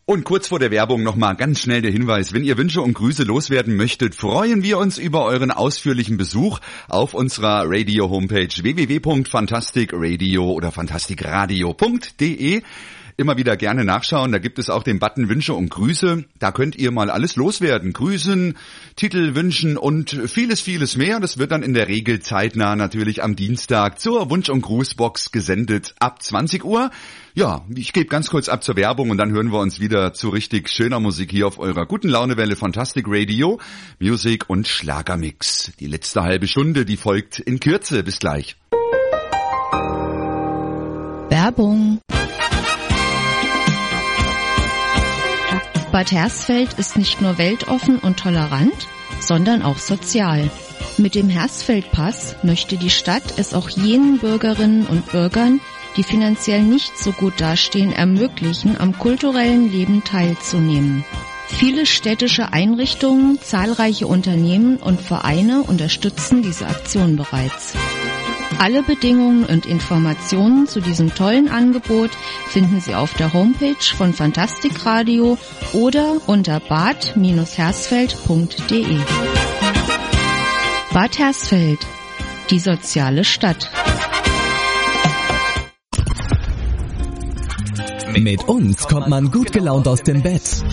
Und kurz vor der Werbung nochmal ganz schnell der Hinweis, wenn ihr Wünsche und Grüße loswerden möchtet, freuen wir uns über euren ausführlichen Besuch auf unserer Radio-Homepage www.fantastikradio oder fantastikradio.de. Immer wieder gerne nachschauen, da gibt es auch den Button Wünsche und Grüße. Da könnt ihr mal alles loswerden, grüßen, Titel wünschen und vieles, vieles mehr. Das wird dann in der Regel zeitnah natürlich am Dienstag zur Wunsch- und Grußbox gesendet ab 20 Uhr. Ja, ich gebe ganz kurz ab zur Werbung und dann hören wir uns wieder zu richtig schöner Musik hier auf eurer guten Launewelle Fantastic Radio, Music und Schlagermix. Die letzte halbe Stunde, die folgt in Kürze. Bis gleich. Werbung. Bad Hersfeld ist nicht nur weltoffen und tolerant, sondern auch sozial. Mit dem Hersfeld-Pass möchte die Stadt es auch jenen Bürgerinnen und Bürgern, die finanziell nicht so gut dastehen, ermöglichen, am kulturellen Leben teilzunehmen. Viele städtische Einrichtungen, zahlreiche Unternehmen und Vereine unterstützen diese Aktion bereits. Alle Bedingungen und Informationen zu diesem tollen Angebot finden Sie auf der Homepage von Fantastic Radio oder unter bad-hersfeld.de. Bad Hersfeld, die soziale Stadt. Mit uns kommt man gut gelaunt aus dem Bett.